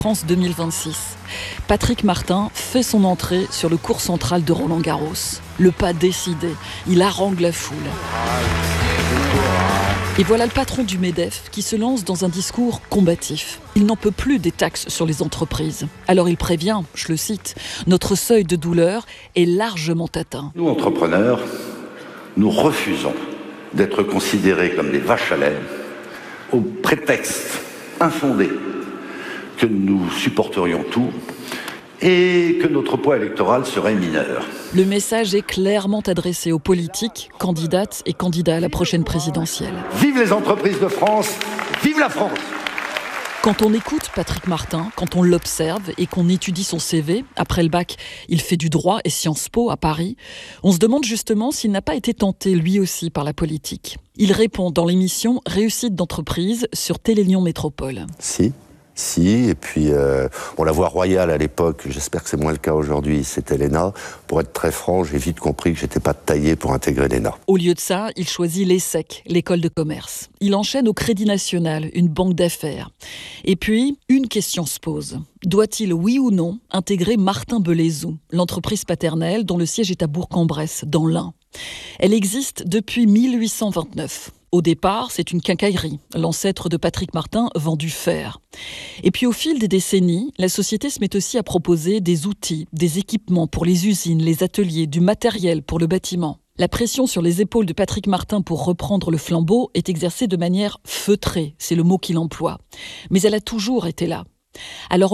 France 2026. Patrick Martin fait son entrée sur le court central de Roland-Garros. Le pas décidé, il harangue la foule. Et voilà le patron du MEDEF qui se lance dans un discours combatif. Il n'en peut plus des taxes sur les entreprises. Alors il prévient, je le cite, « Notre seuil de douleur est largement atteint. » Nous, entrepreneurs, nous refusons d'être considérés comme des vaches à lait au prétexte infondé que nous supporterions tout et que notre poids électoral serait mineur. Le message est clairement adressé aux politiques, candidates et candidats à la prochaine présidentielle. Vive les entreprises de France, vive la France! Quand on écoute Patrick Martin, quand on l'observe et qu'on étudie son CV, après le bac, il fait du droit et Sciences Po à Paris, on se demande justement s'il n'a pas été tenté lui aussi par la politique. Il répond dans l'émission Réussite d'entreprise sur Télé Lyon Métropole. Si, et puis la voie royale à l'époque, j'espère que c'est moins le cas aujourd'hui, c'était l'ENA. Pour être très franc, j'ai vite compris que j'étais pas taillé pour intégrer l'ENA. Au lieu de ça, il choisit l'ESSEC, l'école de commerce. Il enchaîne au Crédit National, une banque d'affaires. Et puis, une question se pose. Doit-il, oui ou non, intégrer Martin Belaizot, l'entreprise paternelle dont le siège est à Bourg-en-Bresse, dans l'Ain? Elle existe depuis 1829. Au départ, c'est une quincaillerie. L'ancêtre de Patrick Martin vend du fer. Et puis au fil des décennies, la société se met aussi à proposer des outils, des équipements pour les usines, les ateliers, du matériel pour le bâtiment. La pression sur les épaules de Patrick Martin pour reprendre le flambeau est exercée de manière feutrée, c'est le mot qu'il emploie. Mais elle a toujours été là. Alors en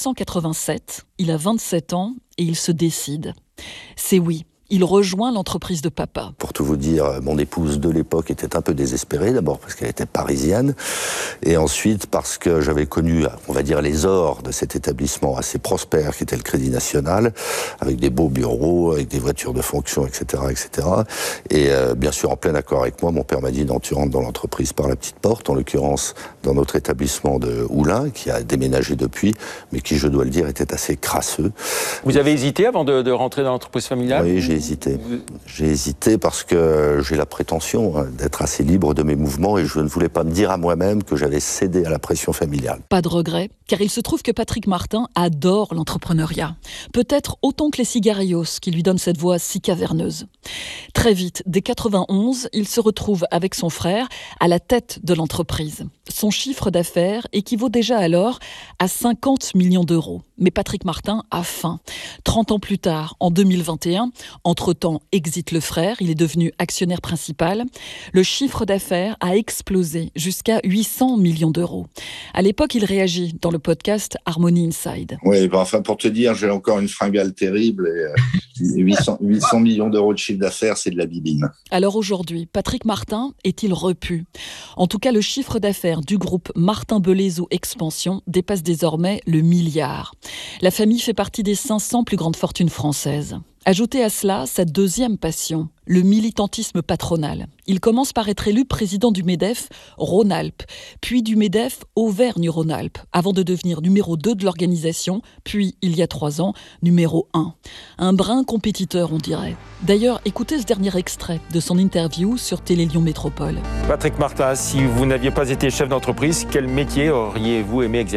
1987, il a 27 ans et il se décide. C'est oui. Il rejoint l'entreprise de papa. Pour tout vous dire, mon épouse de l'époque était un peu désespérée, d'abord parce qu'elle était parisienne, et ensuite parce que j'avais connu, on va dire, les ors de cet établissement assez prospère qui était le Crédit National, avec des beaux bureaux, avec des voitures de fonction, etc., etc. Et bien sûr, en plein accord avec moi, mon père m'a dit « Non, tu rentres dans l'entreprise par la petite porte », en l'occurrence dans notre établissement de Oulin, qui a déménagé depuis, mais qui, je dois le dire, était assez crasseux. Vous avez hésité avant de rentrer dans l'entreprise familiale ? Oui, j'ai hésité. J'ai hésité parce que j'ai la prétention d'être assez libre de mes mouvements et je ne voulais pas me dire à moi-même que j'avais cédé à la pression familiale. Pas de regret, car il se trouve que Patrick Martin adore l'entrepreneuriat. Peut-être autant que les cigarios qui lui donnent cette voix si caverneuse. Très vite, dès 91, il se retrouve avec son frère à la tête de l'entreprise. Son chiffre d'affaires équivaut déjà alors à 50 millions d'euros. Mais Patrick Martin a faim. 30 ans plus tard, en 2021, entre-temps, exit le frère, il est devenu actionnaire principal. Le chiffre d'affaires a explosé jusqu'à 800 millions d'euros. À l'époque, il réagit dans le podcast Harmony Inside. Oui, pour te dire, j'ai encore une fringale terrible et 800 millions d'euros de chiffre d'affaires, c'est de la bibine. Alors aujourd'hui, Patrick Martin est-il repu? En tout cas, le chiffre d'affaires du groupe Martin Belaizot Expansion dépasse désormais le milliard. La famille fait partie des 500 plus grandes fortunes françaises. Ajoutez à cela sa deuxième passion, le militantisme patronal. Il commence par être élu président du MEDEF Rhône-Alpes, puis du MEDEF Auvergne-Rhône-Alpes, avant de devenir numéro 2 de l'organisation, puis, il y a 3 ans, numéro 1. Un brin compétiteur, on dirait. D'ailleurs, écoutez ce dernier extrait de son interview sur Télé Lyon Métropole. Patrick Martin, si vous n'aviez pas été chef d'entreprise, quel métier auriez-vous aimé exercer ?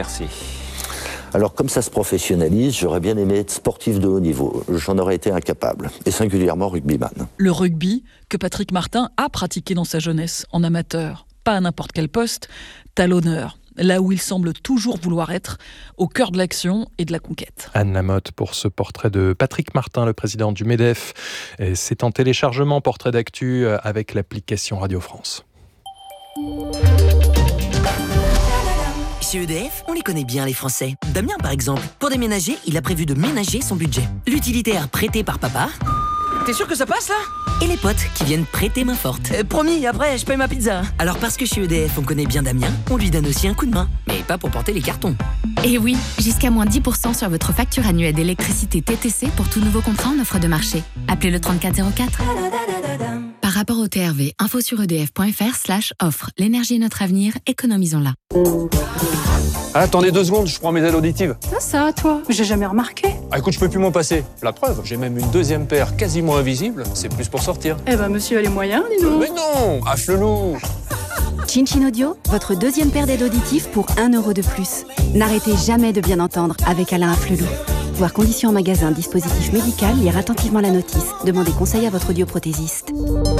Alors, comme ça se professionnalise, j'aurais bien aimé être sportif de haut niveau. J'en aurais été incapable, et singulièrement rugbyman. Le rugby que Patrick Martin a pratiqué dans sa jeunesse, en amateur. Pas à n'importe quel poste, talonneur. Là où il semble toujours vouloir être, au cœur de l'action et de la conquête. Anne Lamotte pour ce portrait de Patrick Martin, le président du MEDEF. Et c'est en téléchargement, portrait d'actu avec l'application Radio France. Chez EDF, on les connaît bien les Français. Damien par exemple, pour déménager, il a prévu de ménager son budget. L'utilitaire prêté par papa. T'es sûr que ça passe là ? Et les potes qui viennent prêter main forte. Promis, après je paye ma pizza. Alors parce que chez EDF on connaît bien Damien, on lui donne aussi un coup de main. Mais pas pour porter les cartons. Et oui, jusqu'à moins 10% sur votre facture annuelle d'électricité TTC pour tout nouveau contrat en offre de marché. Appelez le 3404. Par rapport au TRV, info sur edf.fr/offre. L'énergie est notre avenir, économisons-la. Attendez 2 secondes, je prends mes aides auditives. Ça, toi, j'ai jamais remarqué. Ah, écoute, je peux plus m'en passer. La preuve, j'ai même une deuxième paire quasiment invisible. C'est plus pour sortir. Eh ben, monsieur a les moyens, dis donc. Mais non, H le loup. Chin Chin Audio, votre deuxième paire d'aides auditives pour 1 € de plus. N'arrêtez jamais de bien entendre avec Alain Afflelou. Voir conditions en magasin, dispositif médical, lire attentivement la notice. Demandez conseil à votre audioprothésiste.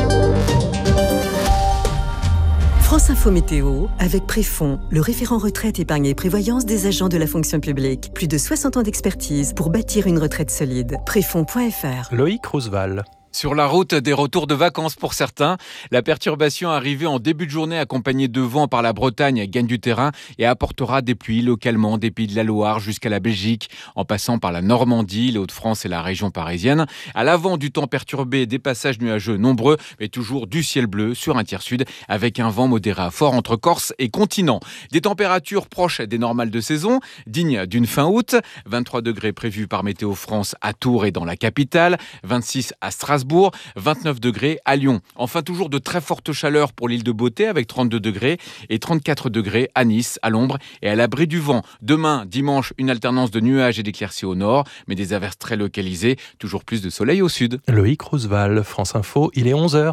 France Info Météo, avec Préfond, le référent retraite, épargne et prévoyance des agents de la fonction publique. Plus de 60 ans d'expertise pour bâtir une retraite solide. Préfond.fr. Loïc Roosevelt. Sur la route des retours de vacances pour certains, la perturbation arrivée en début de journée accompagnée de vent par la Bretagne gagne du terrain et apportera des pluies localement des Pays de la Loire jusqu'à la Belgique, en passant par la Normandie, les Hauts-de-France et la région parisienne. À l'avant du temps perturbé, des passages nuageux nombreux, mais toujours du ciel bleu sur un tiers sud avec un vent modéré à fort entre Corse et continent. Des températures proches des normales de saison, dignes d'une fin août. 23 degrés prévus par Météo France à Tours et dans la capitale, 26 à Strasbourg, 29 degrés à Lyon. Enfin, toujours de très fortes chaleurs pour l'île de Beauté avec 32 degrés et 34 degrés à Nice, à l'ombre et à l'abri du vent. Demain, dimanche, une alternance de nuages et d'éclaircies au nord, mais des averses très localisées, toujours plus de soleil au sud. Loïc Roosevelt, France Info, il est 11h.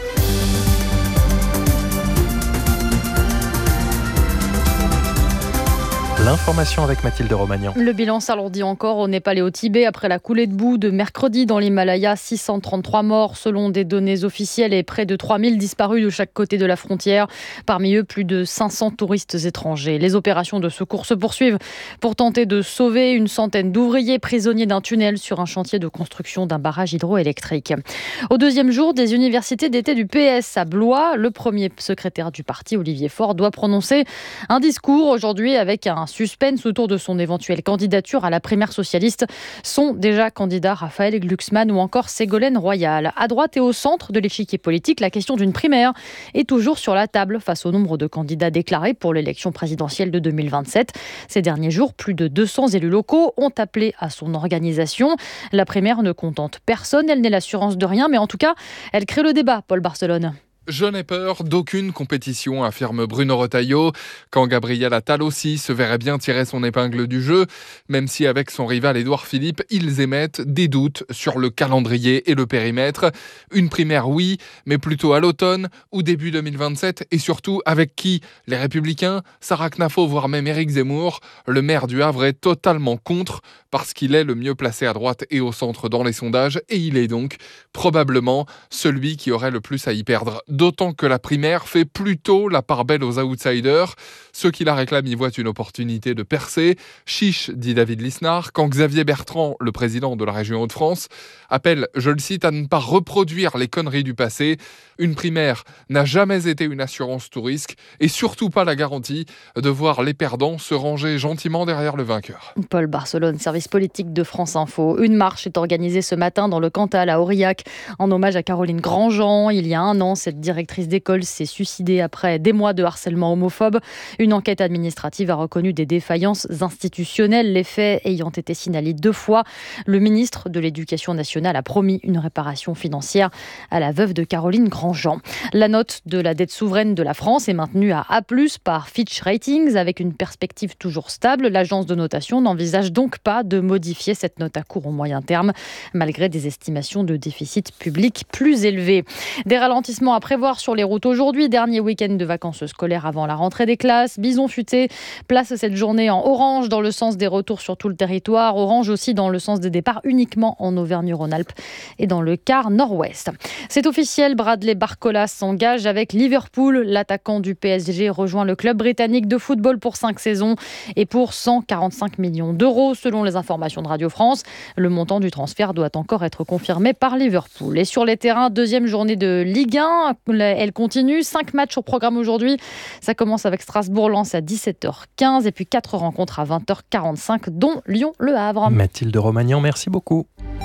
L'information avec Mathilde Romagnan. Le bilan s'alourdit encore au Népal et au Tibet après la coulée de boue de mercredi dans l'Himalaya. 633 morts selon des données officielles et près de 3000 disparus de chaque côté de la frontière. Parmi eux, plus de 500 touristes étrangers. Les opérations de secours se poursuivent pour tenter de sauver une centaine d'ouvriers prisonniers d'un tunnel sur un chantier de construction d'un barrage hydroélectrique. Au deuxième jour des universités d'été du PS à Blois, le premier secrétaire du parti, Olivier Faure, doit prononcer un discours aujourd'hui avec un suspense autour de son éventuelle candidature à la primaire socialiste. Sont déjà candidats Raphaël Glucksmann ou encore Ségolène Royal. À droite et au centre de l'échiquier politique, la question d'une primaire est toujours sur la table face au nombre de candidats déclarés pour l'élection présidentielle de 2027. Ces derniers jours, plus de 200 élus locaux ont appelé à son organisation. La primaire ne contente personne, elle n'est l'assurance de rien, mais en tout cas, elle crée le débat, Paul Barcelone. Je n'ai peur d'aucune compétition, affirme Bruno Retailleau, quand Gabriel Attal aussi se verrait bien tirer son épingle du jeu, même si avec son rival Édouard Philippe, ils émettent des doutes sur le calendrier et le périmètre. Une primaire, oui, mais plutôt à l'automne ou début 2027, et surtout avec qui? Les Républicains, Sarah Knafo, voire même Éric Zemmour. Le maire du Havre est totalement contre, parce qu'il est le mieux placé à droite et au centre dans les sondages, et il est donc probablement celui qui aurait le plus à y perdre. D'autant que la primaire fait plutôt la part belle aux outsiders. Ceux qui la réclament y voient une opportunité de percer. Chiche, dit David Lisnard, quand Xavier Bertrand, le président de la région Hauts-de-France, appelle, je le cite, à ne pas reproduire les conneries du passé. Une primaire n'a jamais été une assurance tout risque et surtout pas la garantie de voir les perdants se ranger gentiment derrière le vainqueur. Paul Barcelone, service politique de France Info. Une marche est organisée ce matin dans le Cantal à Aurillac en hommage à Caroline Grandjean. Il y a un an, cette directrice d'école s'est suicidée après des mois de harcèlement homophobe. Une enquête administrative a reconnu des défaillances institutionnelles, les faits ayant été signalés 2 fois. Le ministre de l'Éducation nationale a promis une réparation financière à la veuve de Caroline Grandjean. La note de la dette souveraine de la France est maintenue à A+ par Fitch Ratings avec une perspective toujours stable. L'agence de notation n'envisage donc pas de modifier cette note à court ou moyen terme, malgré des estimations de déficit public plus élevées. Des ralentissements à prévoir sur les routes aujourd'hui. Dernier week-end de vacances scolaires avant la rentrée des classes. Bison futé place cette journée en orange dans le sens des retours sur tout le territoire. Orange aussi dans le sens des départs uniquement en Auvergne-Rhône-Alpes et dans le quart nord-ouest. C'est officiel, Bradley Barcola s'engage avec Liverpool. L'attaquant du PSG rejoint le club britannique de football pour 5 saisons et pour 145 millions d'euros selon les informations de Radio France. Le montant du transfert doit encore être confirmé par Liverpool. Et sur les terrains, deuxième journée de Ligue 1. Elle continue. 5 matchs au programme aujourd'hui. Ça commence avec Strasbourg-Lens à 17h15 et puis 4 rencontres à 20h45 dont Lyon-Le Havre. Mathilde Romagnan, merci beaucoup.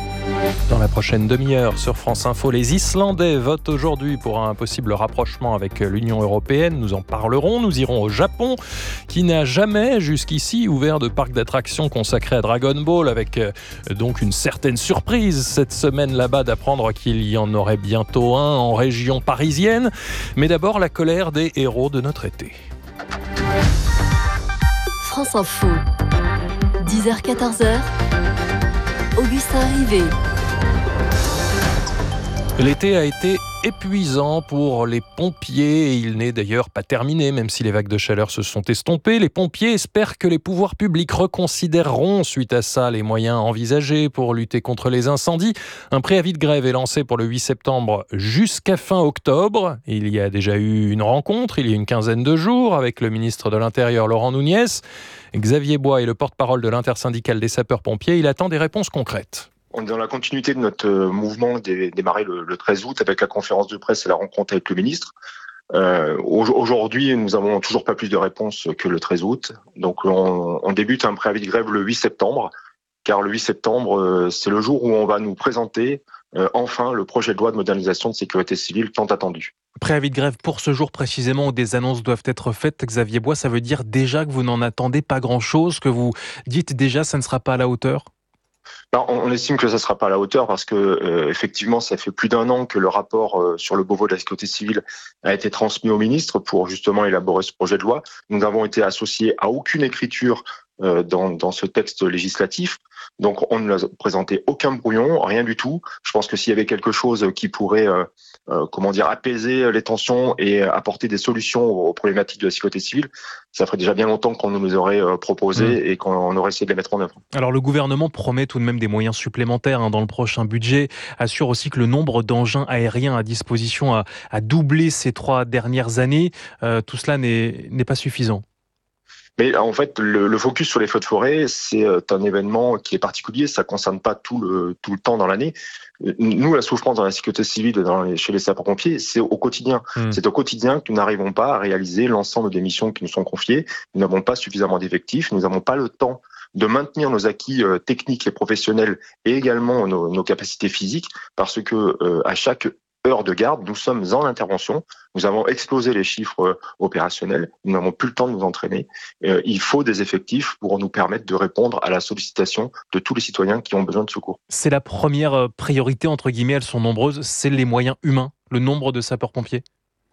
Dans la prochaine demi-heure sur France Info, les Islandais votent aujourd'hui pour un possible rapprochement avec l'Union européenne. Nous en parlerons. Nous irons au Japon, qui n'a jamais jusqu'ici ouvert de parc d'attractions consacré à Dragon Ball, avec donc une certaine surprise cette semaine là-bas d'apprendre qu'il y en aurait bientôt un en région parisienne. Mais d'abord, la colère des héros de notre été. France Info, 10h-14h, Augustin Rivet. L'été a été épuisant pour les pompiers et il n'est d'ailleurs pas terminé, même si les vagues de chaleur se sont estompées. Les pompiers espèrent que les pouvoirs publics reconsidéreront suite à ça les moyens envisagés pour lutter contre les incendies. Un préavis de grève est lancé pour le 8 septembre jusqu'à fin octobre. Il y a déjà eu une rencontre il y a une quinzaine de jours avec le ministre de l'Intérieur Laurent Nunez. Xavier Bois est le porte-parole de l'intersyndicale des sapeurs-pompiers. Il attend des réponses concrètes. On est dans la continuité de notre mouvement démarré le 13 août avec la conférence de presse et la rencontre avec le ministre. Aujourd'hui, nous avons toujours pas plus de réponses que le 13 août. Donc on débute un préavis de grève le 8 septembre, car le 8 septembre, c'est le jour où on va nous présenter enfin le projet de loi de modernisation de sécurité civile tant attendu. Préavis de grève pour ce jour précisément où des annonces doivent être faites. Xavier Bois, ça veut dire déjà que vous n'en attendez pas grand-chose, que vous dites déjà ça ne sera pas à la hauteur ? On estime que ça ne sera pas à la hauteur parce que effectivement, ça fait plus d'1 an que le rapport sur le Beauvau de la sécurité civile a été transmis au ministre pour justement élaborer ce projet de loi. Nous n'avons été associés à aucune écriture dans ce texte législatif. Donc, on ne a présenté aucun brouillon, rien du tout. Je pense que s'il y avait quelque chose qui pourrait, apaiser les tensions et apporter des solutions aux problématiques de la sécurité civile, ça ferait déjà bien longtemps qu'on nous les aurait proposées et qu'on aurait essayé de les mettre en œuvre. Alors, le gouvernement promet tout de même des moyens supplémentaires dans le prochain budget, assure aussi que le nombre d'engins aériens à disposition a doublé ces 3 dernières années. Tout cela n'est pas suffisant. Mais en fait, le focus sur les feux de forêt, c'est un événement qui est particulier. Ça concerne pas tout le temps dans l'année. Nous, la souffrance dans la sécurité civile chez les sapeurs-pompiers, c'est au quotidien. C'est au quotidien que nous n'arrivons pas à réaliser l'ensemble des missions qui nous sont confiées. Nous n'avons pas suffisamment d'effectifs. Nous n'avons pas le temps de maintenir nos acquis techniques et professionnels et également nos capacités physiques parce que à chaque heure de garde, nous sommes en intervention, nous avons explosé les chiffres opérationnels, nous n'avons plus le temps de nous entraîner. Il faut des effectifs pour nous permettre de répondre à la sollicitation de tous les citoyens qui ont besoin de secours. C'est la première priorité, entre guillemets, elles sont nombreuses, c'est les moyens humains, le nombre de sapeurs-pompiers.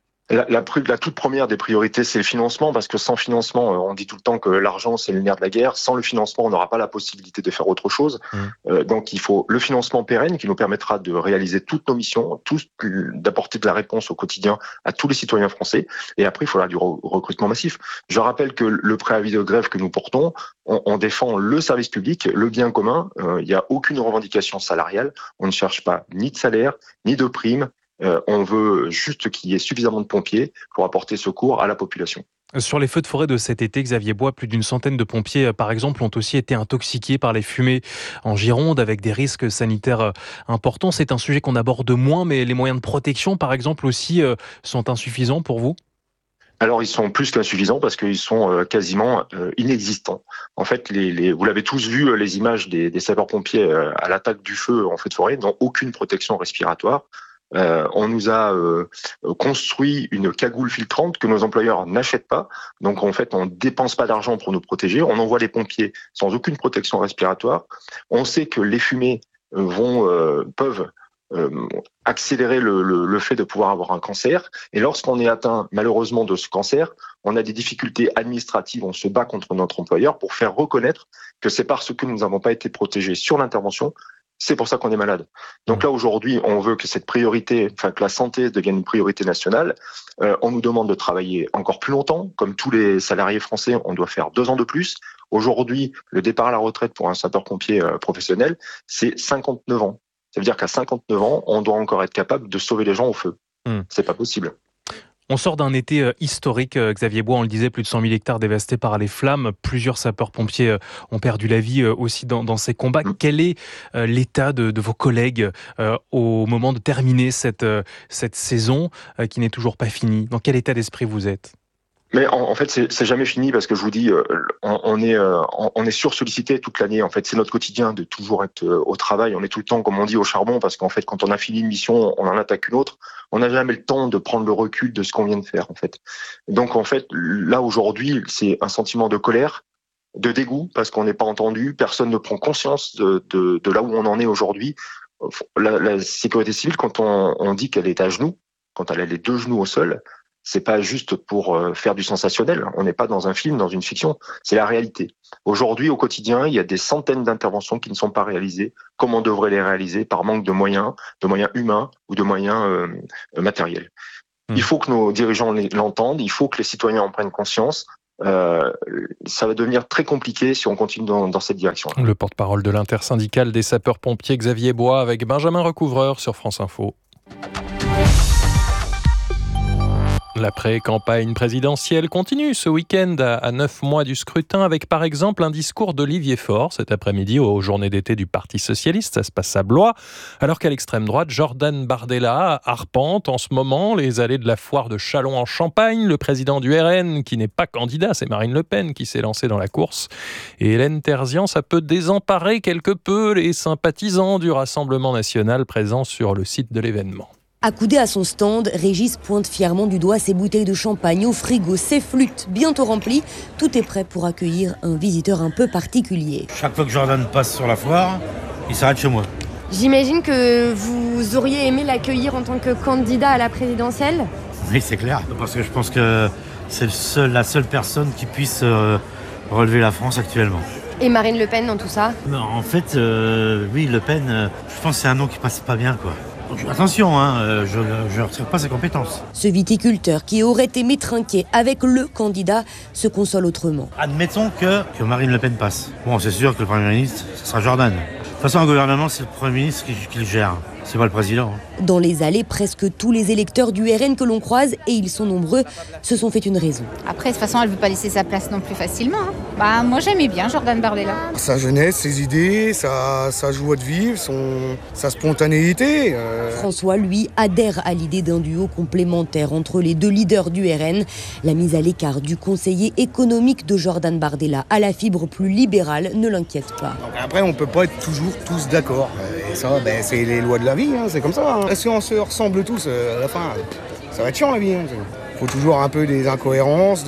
La toute première des priorités, c'est le financement, parce que sans financement, on dit tout le temps que l'argent, c'est le nerf de la guerre. Sans le financement, on n'aura pas la possibilité de faire autre chose. Donc, il faut le financement pérenne qui nous permettra de réaliser toutes nos missions, d'apporter de la réponse au quotidien à tous les citoyens français. Et après, il faudra du recrutement massif. Je rappelle que le préavis de grève que nous portons, on défend le service public, le bien commun. Il n'y a aucune revendication salariale. On ne cherche pas ni de salaire, ni de prime. On veut juste qu'il y ait suffisamment de pompiers pour apporter secours à la population. Sur les feux de forêt de cet été, Xavier Bois, plus d'une centaine de pompiers, par exemple, ont aussi été intoxiqués par les fumées en Gironde avec des risques sanitaires importants. C'est un sujet qu'on aborde moins, mais les moyens de protection, par exemple, aussi sont insuffisants pour vous ? Alors, ils sont plus qu'insuffisants parce qu'ils sont quasiment inexistants. En fait, vous l'avez tous vu, les images des sapeurs-pompiers à l'attaque du feu en feu de forêt n'ont aucune protection respiratoire. On nous a construit une cagoule filtrante que nos employeurs n'achètent pas. Donc, en fait, on dépense pas d'argent pour nous protéger. On envoie les pompiers sans aucune protection respiratoire. On sait que les fumées peuvent accélérer le fait de pouvoir avoir un cancer. Et lorsqu'on est atteint, malheureusement, de ce cancer, on a des difficultés administratives. On se bat contre notre employeur pour faire reconnaître que c'est parce que nous n'avons pas été protégés sur l'intervention. C'est pour ça qu'on est malade. Donc là, aujourd'hui, on veut que que la santé devienne une priorité nationale. On nous demande de travailler encore plus longtemps. Comme tous les salariés français, on doit faire 2 ans de plus. Aujourd'hui, le départ à la retraite pour un sapeur-pompier professionnel, c'est 59 ans. Ça veut dire qu'à 59 ans, on doit encore être capable de sauver les gens au feu. C'est pas possible. On sort d'un été historique, Xavier Bois, on le disait, plus de 100 000 hectares dévastés par les flammes. Plusieurs sapeurs-pompiers ont perdu la vie aussi dans ces combats. Quel est l'état de vos collègues au moment de terminer cette saison qui n'est toujours pas finie ? Dans quel état d'esprit vous êtes ? Mais en fait, c'est jamais fini parce que je vous dis, on est sursollicité toute l'année. En fait, c'est notre quotidien de toujours être au travail. On est tout le temps, comme on dit, au charbon parce qu'en fait, quand on a fini une mission, on en attaque une autre. On n'a jamais le temps de prendre le recul de ce qu'on vient de faire, en fait. Donc, en fait, là aujourd'hui, c'est un sentiment de colère, de dégoût parce qu'on n'est pas entendu. Personne ne prend conscience de là où on en est aujourd'hui. La sécurité civile, quand on dit qu'elle est à genoux, quand elle a les 2 genoux au sol, c'est pas juste pour faire du sensationnel. On n'est pas dans un film, dans une fiction. C'est la réalité. Aujourd'hui, au quotidien, il y a des centaines d'interventions qui ne sont pas réalisées comme on devrait les réaliser par manque de moyens humains ou de moyens matériels. Il faut que nos dirigeants l'entendent, il faut que les citoyens en prennent conscience. Ça va devenir très compliqué si on continue dans cette direction. Le porte-parole de l'intersyndicale des sapeurs-pompiers, Xavier Bois, avec Benjamin Recouvreur sur France Info. L'après-campagne présidentielle continue ce week-end à 9 mois du scrutin avec par exemple un discours d'Olivier Faure cet après-midi aux journées d'été du Parti Socialiste. Ça se passe à Blois. Alors qu'à l'extrême droite, Jordan Bardella arpente en ce moment les allées de la foire de Châlons en Champagne. Le président du RN qui n'est pas candidat, c'est Marine Le Pen qui s'est lancée dans la course. Et Hélène Terzian, ça peut désemparer quelque peu les sympathisants du Rassemblement national présents sur le site de l'événement. Accoudé à son stand, Régis pointe fièrement du doigt ses bouteilles de champagne au frigo, ses flûtes bientôt remplies. Tout est prêt pour accueillir un visiteur un peu particulier. Chaque fois que Jordan passe sur la foire, il s'arrête chez moi. J'imagine que vous auriez aimé l'accueillir en tant que candidat à la présidentielle ? Oui, c'est clair, parce que je pense que c'est la seule personne qui puisse relever la France actuellement. Et Marine Le Pen dans tout ça ? En fait, oui, Le Pen, je pense que c'est un nom qui passe pas bien, quoi. Attention, je ne retire pas ses compétences. Ce viticulteur qui aurait aimé trinquer avec le candidat se console autrement. Admettons que Marine Le Pen passe. Bon, c'est sûr que le Premier ministre, ce sera Jordan. De toute façon, un gouvernement, c'est le Premier ministre qui le gère. C'est pas le président. Dans les allées, presque tous les électeurs du RN que l'on croise, et ils sont nombreux, se sont fait une raison. Après, de toute façon, elle ne veut pas laisser sa place non plus facilement. Moi, j'aimais bien Jordan Bardella. Sa jeunesse, ses idées, sa joie de vivre, sa spontanéité. François, lui, adhère à l'idée d'un duo complémentaire entre les deux leaders du RN. La mise à l'écart du conseiller économique de Jordan Bardella à la fibre plus libérale ne l'inquiète pas. Donc après, on ne peut pas être toujours tous d'accord. Et ça, c'est les lois de la vie, c'est comme ça. Si on se ressemble tous, à la fin, ça va être chiant la vie. Il faut toujours un peu des incohérences,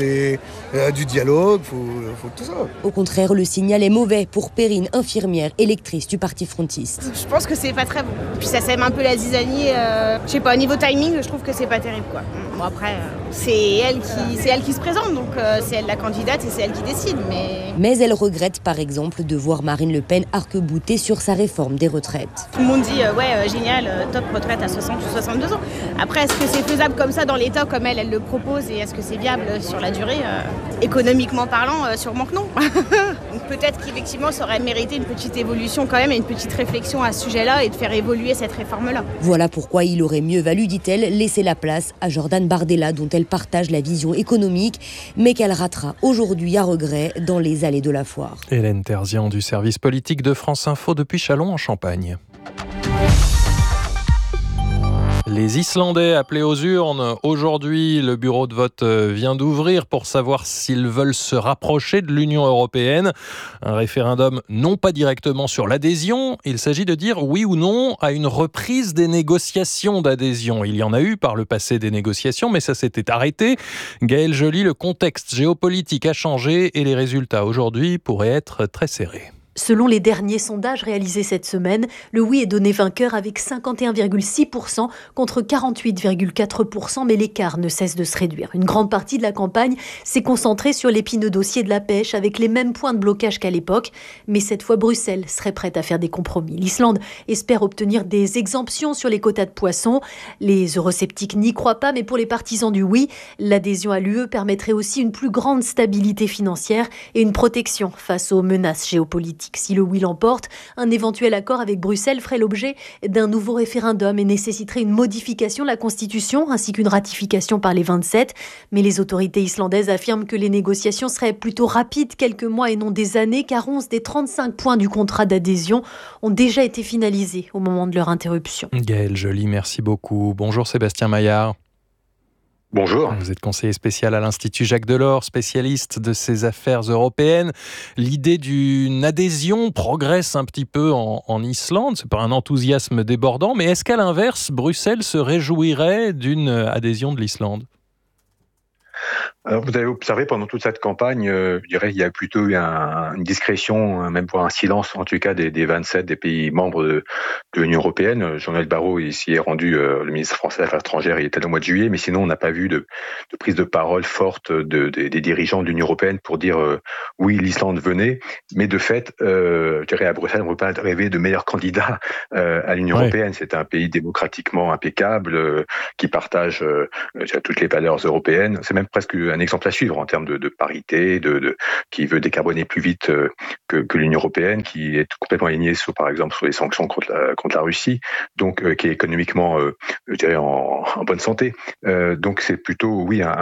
du dialogue, faut tout ça. Au contraire, le signal est mauvais pour Perrine, infirmière électrice du parti frontiste. Je pense que c'est pas très bon. Puis ça sème un peu la zizanie. Je sais pas, au niveau timing, je trouve que c'est pas terrible, quoi. Bon après, c'est elle qui se présente, donc c'est elle la candidate et c'est elle qui décide. Mais elle regrette par exemple de voir Marine Le Pen arc-boutée sur sa réforme des retraites. Tout le monde dit génial, top retraite à 60 ou 62 ans. Après, est-ce que c'est faisable comme ça dans l'État comme elle le propose et est-ce que c'est viable sur la durée économiquement parlant, sûrement que non. Donc peut-être qu'effectivement ça aurait mérité une petite évolution quand même et une petite réflexion à ce sujet-là et de faire évoluer cette réforme-là. Voilà pourquoi il aurait mieux valu, dit-elle, laisser la place à Jordan Bardella dont elle partage la vision économique mais qu'elle ratera aujourd'hui à regret dans les allées de la foire. Hélène Terzian du service politique de France Info depuis Châlons en Champagne. Les Islandais appelés aux urnes. Aujourd'hui, le bureau de vote vient d'ouvrir pour savoir s'ils veulent se rapprocher de l'Union européenne. Un référendum non pas directement sur l'adhésion. Il s'agit de dire oui ou non à une reprise des négociations d'adhésion. Il y en a eu par le passé des négociations, mais ça s'était arrêté. Gaël Joly, le contexte géopolitique a changé et les résultats aujourd'hui pourraient être très serrés. Selon les derniers sondages réalisés cette semaine, le oui est donné vainqueur avec 51,6% contre 48,4%, mais l'écart ne cesse de se réduire. Une grande partie de la campagne s'est concentrée sur l'épineux dossier de la pêche avec les mêmes points de blocage qu'à l'époque, mais cette fois Bruxelles serait prête à faire des compromis. L'Islande espère obtenir des exemptions sur les quotas de poissons. Les eurosceptiques n'y croient pas, mais pour les partisans du oui, l'adhésion à l'UE permettrait aussi une plus grande stabilité financière et une protection face aux menaces géopolitiques. Si le oui l'emporte, un éventuel accord avec Bruxelles ferait l'objet d'un nouveau référendum et nécessiterait une modification de la Constitution ainsi qu'une ratification par les 27. Mais les autorités islandaises affirment que les négociations seraient plutôt rapides, quelques mois et non des années, car 11 des 35 points du contrat d'adhésion ont déjà été finalisés au moment de leur interruption. Gaël Joly, merci beaucoup. Bonjour Sébastien Maillard. Bonjour. Vous êtes conseiller spécial à l'Institut Jacques Delors, spécialiste de ces affaires européennes. L'idée d'une adhésion progresse un petit peu en Islande, c'est pas un enthousiasme débordant, mais est-ce qu'à l'inverse, Bruxelles se réjouirait d'une adhésion de l'Islande ? Alors, vous avez observé pendant toute cette campagne, je dirais, il y a plutôt eu une discrétion, même voire un silence, en tout cas, des 27 des pays membres de l'Union européenne. Jean-Noël Barrot ici est rendu, le ministre français des Affaires étrangères, il était au mois de juillet, mais sinon, on n'a pas vu de prise de parole forte des dirigeants de l'Union européenne pour dire oui, l'Islande venait. Mais de fait, je dirais, à Bruxelles, on ne peut pas rêver de meilleurs candidats à l'Union européenne. C'est un pays démocratiquement impeccable, qui partage toutes les valeurs européennes. C'est même presque un exemple à suivre en termes de parité, qui veut décarboner plus vite que l'Union européenne, qui est complètement alignée par exemple sur les sanctions contre la Russie, donc qui est économiquement, je dirais, en bonne santé. Donc c'est plutôt, oui,